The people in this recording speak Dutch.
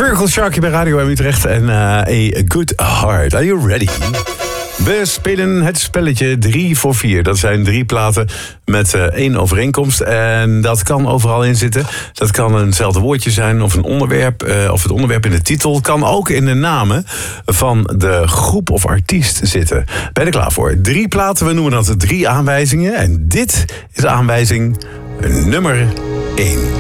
Virgil Sharky bij Radio M Utrecht en A Good Heart. Are you ready? We spelen het spelletje 3 voor 4. Dat zijn 3 platen met 1 overeenkomst. En dat kan overal in zitten. Dat kan eenzelfde woordje zijn of een onderwerp. Of het onderwerp in de titel. Kan ook in de namen van de groep of artiest zitten. Ben je er klaar voor? 3 platen, we noemen dat 3 aanwijzingen. En dit is aanwijzing nummer 1.